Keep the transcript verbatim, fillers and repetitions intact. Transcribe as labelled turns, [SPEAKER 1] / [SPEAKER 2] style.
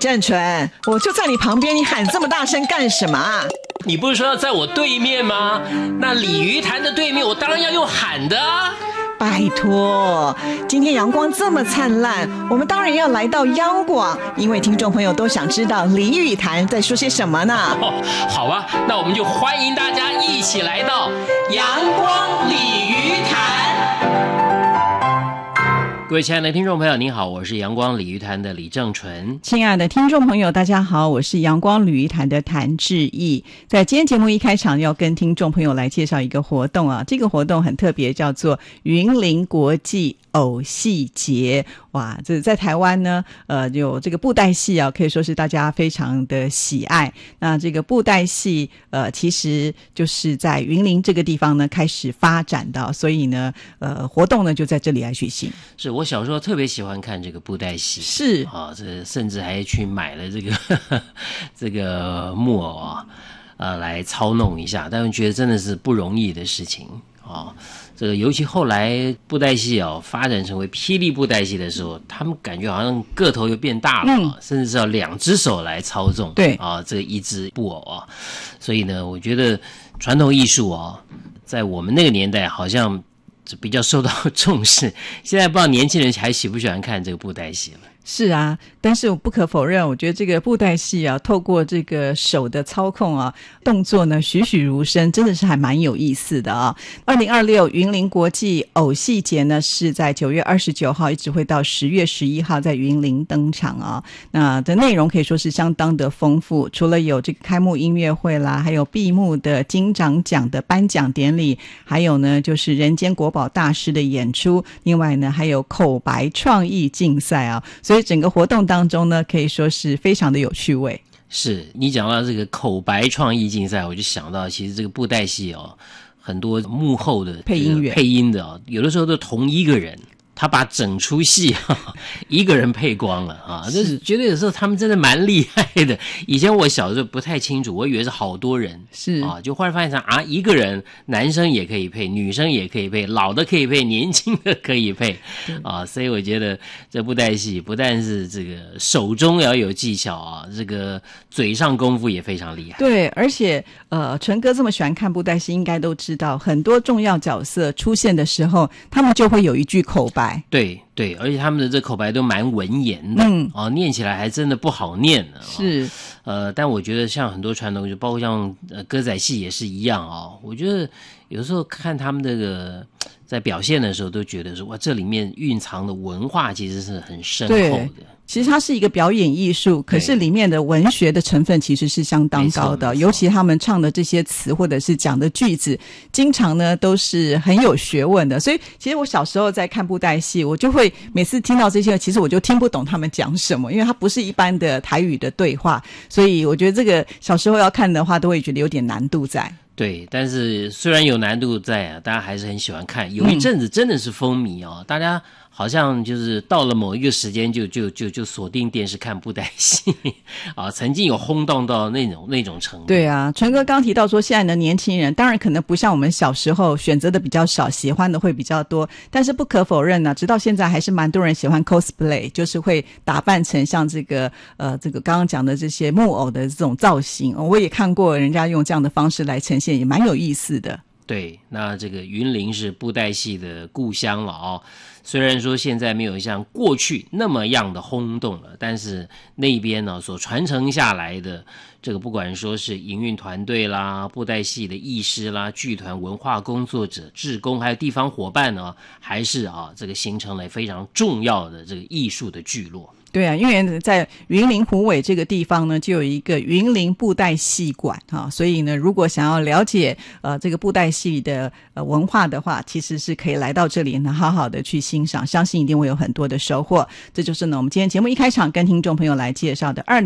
[SPEAKER 1] 正纯，我就在你旁边，你喊这么大声干什么啊？
[SPEAKER 2] 你不是说要在我对面吗？那鲤鱼潭的对面，我当然要用喊的啊。
[SPEAKER 1] 拜托，今天阳光这么灿烂，我们当然要来到央广，因为听众朋友都想知道鲤鱼潭在说些什么呢？
[SPEAKER 2] 哦，好啊，那我们就欢迎大家一起来到阳光鲤鱼潭。各位亲爱的听众朋友您好，我是阳光鲤鱼潭的李正纯。
[SPEAKER 1] 亲爱的听众朋友大家好，我是阳光鲤鱼潭的谭志毅。在今天节目一开场要跟听众朋友来介绍一个活动啊，这个活动很特别，叫做云林国际偶戏节。哇，这在台湾呢呃，有这个布袋戏啊，可以说是大家非常的喜爱。那这个布袋戏呃，其实就是在云林这个地方呢开始发展的，所以呢呃，活动呢就在这里来举行。
[SPEAKER 2] 是我小时候特别喜欢看这个布袋戏，
[SPEAKER 1] 是
[SPEAKER 2] 啊，这甚至还去买了这个呵呵这个木偶啊，呃，来操弄一下，但是觉得真的是不容易的事情啊。这个尤其后来布袋戏啊发展成为霹雳布袋戏的时候，他们感觉好像个头又变大了，嗯、甚至是要两只手来操纵，
[SPEAKER 1] 对
[SPEAKER 2] 啊，这个一只布偶啊。所以呢，我觉得传统艺术啊，在我们那个年代好像比较受到重视，现在不知道年轻人还喜不喜欢看这个布袋戏了。
[SPEAKER 1] 是啊，但是我不可否认，我觉得这个布袋戏啊，透过这个手的操控啊，动作呢栩栩如生，真的是还蛮有意思的啊。二零二六云林国际偶戏节呢，是在九月二十九号一直会到十月十一号在云林登场啊。那的内容可以说是相当的丰富，除了有这个开幕音乐会啦，还有闭幕的金长奖的颁奖典礼，还有呢就是人间国宝大师的演出，另外呢还有口白创意竞赛啊。所以整个活动当中呢，可以说是非常的有趣味。
[SPEAKER 2] 是你讲到这个口白创意竞赛，我就想到其实这个布袋戏哦，很多幕后的
[SPEAKER 1] 配音员、
[SPEAKER 2] 配音的哦，有的时候都同一个人。他把整出戏一个人配光了啊，这是觉得有时候他们真的蛮厉害的。以前我小时候不太清楚，我以为是好多人，
[SPEAKER 1] 是
[SPEAKER 2] 啊，就后来发现啊，一个人男生也可以配，女生也可以配，老的可以配，年轻的可以配啊，所以我觉得这布袋戏不但是这个手中要有技巧啊，这个嘴上功夫也非常厉害。
[SPEAKER 1] 对，而且呃，纯哥这么喜欢看布袋戏，应该都知道很多重要角色出现的时候，他们就会有一句口白。
[SPEAKER 2] 对对，而且他们的这口白都蛮文言的，嗯，哦，念起来还真的不好念呢。
[SPEAKER 1] 是，
[SPEAKER 2] 呃，但我觉得像很多传统，就包括像呃歌仔戏也是一样哦。我觉得有时候看他们这个在表现的时候，都觉得说哇，这里面蕴藏的文化其实是很深厚的。
[SPEAKER 1] 其实它是一个表演艺术，可是里面的文学的成分其实是相当高的，尤其他们唱的这些词或者是讲的句子，经常呢都是很有学问的。所以其实我小时候在看布袋戏，我就会每次听到这些，其实我就听不懂他们讲什么，因为它不是一般的台语的对话，所以我觉得这个小时候要看的话，都会觉得有点难度在。
[SPEAKER 2] 对，但是虽然有难度在啊，大家还是很喜欢看。有一阵子真的是风靡哦，嗯、大家好像就是到了某一个时间就就就就锁定电视看布袋戏啊，曾经有轰动到那种那种程度。
[SPEAKER 1] 对啊，纯哥刚提到说，现在的年轻人当然可能不像我们小时候选择的比较少，喜欢的会比较多，但是不可否认呢、啊，直到现在还是蛮多人喜欢 cosplay， 就是会打扮成像这个呃这个刚刚讲的这些木偶的这种造型。我也看过人家用这样的方式来呈现，也蛮有意思的。
[SPEAKER 2] 对，那这个云林是布袋戏的故乡了哦。虽然说现在没有像过去那么样的轰动了，但是那边呢所传承下来的这个，不管说是营运团队啦、布袋戏的艺师啦、剧团文化工作者、志工，还有地方伙伴呢，还是啊这个形成了非常重要的这个艺术的聚落。
[SPEAKER 1] 对啊，因为在云林虎尾这个地方呢，就有一个云林布袋戏馆哈，所以呢，如果想要了解呃这个布袋戏的呃文化的话，其实是可以来到这里呢，好好的去欣赏，相信一定会有很多的收获。这就是呢，我们今天节目一开场跟听众朋友来介绍的二零